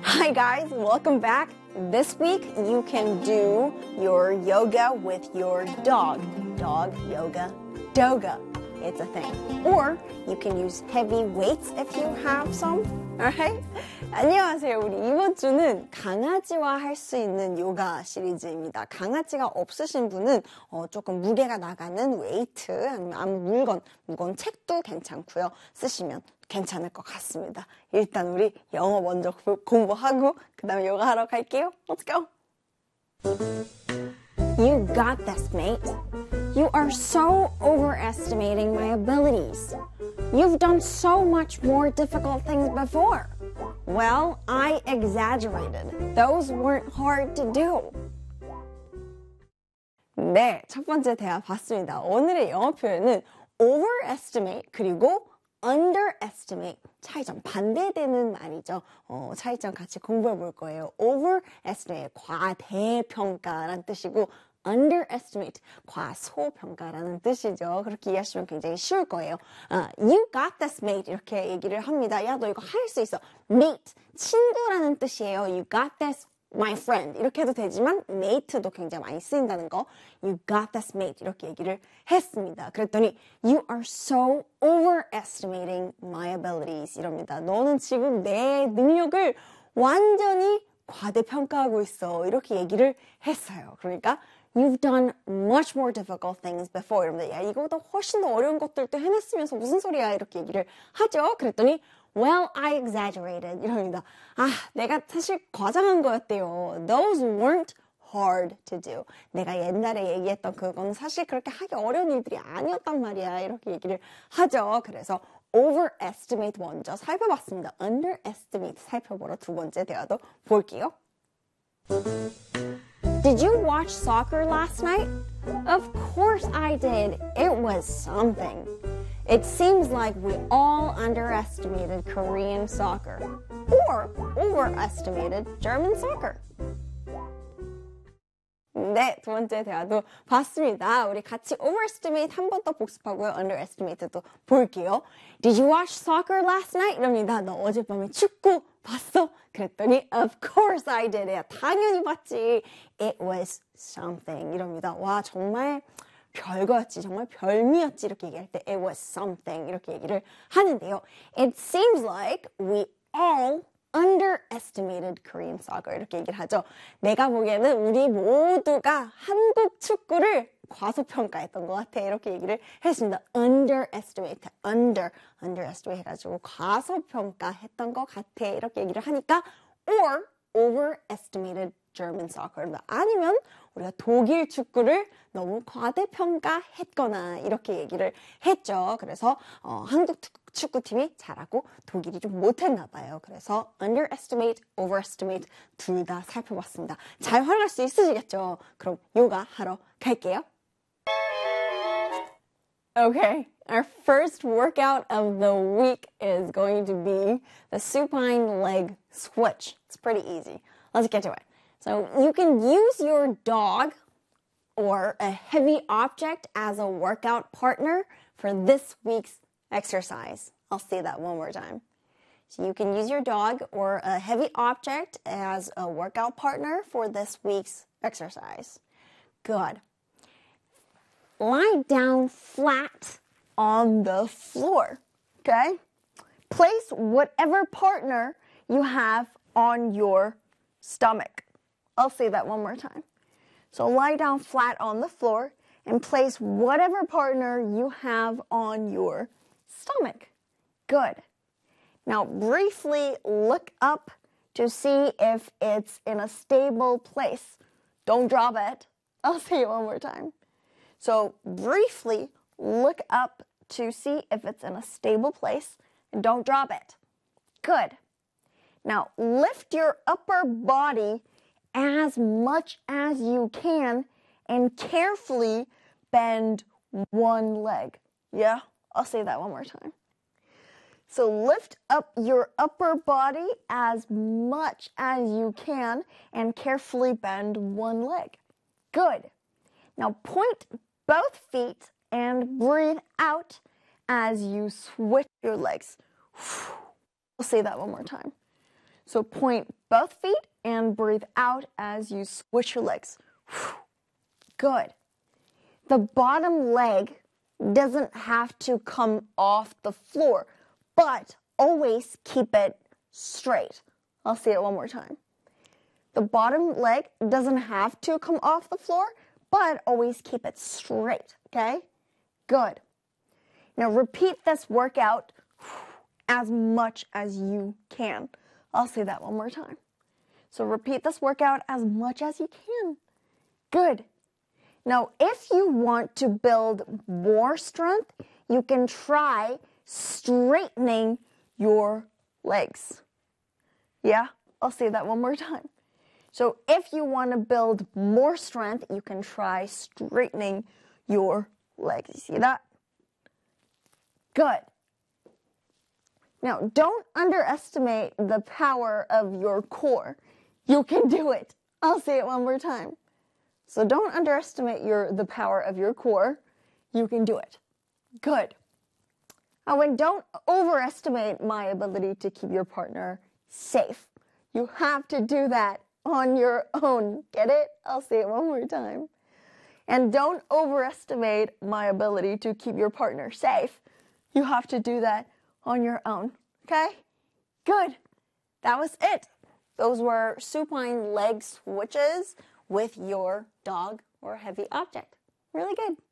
Hi guys, welcome back. This week you can do your yoga with your dog. Dog, yoga, doga. It's a thing. Or you can use heavy weights if you have some. Alright? 안녕하세요. 우리 이번 주는 강아지와 할 수 있는 요가 시리즈입니다. 강아지가 없으신 분은 조금 무게가 나가는 웨이트 아니면 아무 무거운 책도 괜찮고요. 쓰시면 괜찮을 것 같습니다. 일단 우리 영어 먼저 공부하고 그 다음에 요가 하러 갈게요. Let's go! You got this, mate. You are so overestimating my abilities. You've done so much more difficult things before. Well, I exaggerated. Those weren't hard to do. 네, 첫 번째 대화 봤습니다. 오늘의 영어 표현은 overestimate 그리고 underestimate. 차이점, 반대되는 말이죠. 차이점 같이 공부해 볼 거예요. overestimate, 과대평가라는 뜻이고 underestimate, 과소평가라는 뜻이죠. 그렇게 이해하시면 굉장히 쉬울 거예요. You got this, mate. 이렇게 얘기를 합니다. 야, 너 이거 할 수 있어. Mate, 친구라는 뜻이에요. You got this, my friend. 이렇게 해도 되지만 mate도 굉장히 많이 쓰인다는 거. You got this, mate. 이렇게 얘기를 했습니다. 그랬더니 You are so overestimating my abilities. 이럽니다. 너는 지금 내 능력을 완전히 과대평가하고 있어. 이렇게 얘기를 했어요. 그러니까 You've done much more difficult things before. 이러면서 야, 이거보다 훨씬 더 어려운 것들도 해냈으면서 무슨 소리야? 이렇게 얘기를 하죠. 그랬더니 Well, I exaggerated. 이럽니다. 내가 사실 과장한 거였대요. Those weren't hard to do. 내가 옛날에 얘기했던 그건 사실 그렇게 하기 어려운 일들이 아니었단 말이야. 이렇게 얘기를 하죠. 그래서 overestimate 먼저 살펴봤습니다. underestimate 살펴보러 두 번째 대화도 볼게요. Did you watch soccer last night? Of course I did. It was something. It seems like we all underestimated Korean soccer or overestimated German soccer. 네, 두 번째 대화도 봤습니다. 우리 같이 overestimate 한 번 더 복습하고요. underestimate도 볼게요. Did you watch soccer last night? 이럽니다. 너 어젯밤에 축구 봤어? 그랬더니 Of course I did. 야, 당연히 봤지. It was something. 이럽니다. 와, 정말 별거였지. 정말 별미였지. 이렇게 얘기할 때 It was something. 이렇게 얘기를 하는데요. It seems like we all underestimated Korean soccer. 이렇게 얘기를 하죠. 내가 보기에는 우리 모두가 한국 축구를 과소평가했던 것 같아. 이렇게 얘기를 했습니다. underestimate, underestimate 해가지고 과소평가했던 것 같아. 이렇게 얘기를 하니까 or overestimated German soccer. 아니면 우리가 독일 축구를 너무 과대평가했거나 이렇게 얘기를 했죠. 그래서 한국 축구팀이 잘하고 독일이 좀 못했나 봐요. 그래서 underestimate, overestimate 둘 다 살펴봤습니다. 잘 활용할 수 있으시겠죠? 그럼 요가 하러 갈게요. Okay, our first workout of the week is going to be the supine leg switch. It's pretty easy. Let's get to it. So you can use your dog or a heavy object as a workout partner for this week's exercise. I'll say that one more time. So you can use your dog or a heavy object as a workout partner for this week's exercise. Good. Lie down flat on the floor, okay? Place whatever partner you have on your stomach. I'll say that one more time. So lie down flat on the floor and place whatever partner you have on your stomach. Good. Now briefly look up to see if it's in a stable place. Don't drop it. I'll say it one more time. So briefly look up to see if it's in a stable place and don't drop it. Good. Now lift your upper body as much as you can and carefully bend one leg. Yeah, I'll say that one more time. So lift up your upper body as much as you can and carefully bend one leg. Good. Now point both feet and breathe out as you switch your legs. I'll say that one more time. So point both feet and breathe out as you switch your legs. Good. The bottom leg doesn't have to come off the floor, but always keep it straight. I'll say it one more time. The bottom leg doesn't have to come off the floor, but always keep it straight, okay? Good. Now repeat this workout as much as you can. I'll say that one more time. So repeat this workout as much as you can. Good. Now, if you want to build more strength, you can try straightening your legs. Yeah, I'll say that one more time. So if you want to build more strength, you can try straightening your legs. You see that? Good. Now, don't underestimate the power of your core. You can do it. I'll say it one more time. So don't underestimate the power of your core. You can do it. Good. Now, and don't overestimate my ability to keep your partner safe. You have to do that on your own. Get it? I'll say it one more time. And don't overestimate my ability to keep your partner safe. You have to do that on your own. Okay? Good. That was it. Those were supine leg switches with your dog or heavy object. Really good.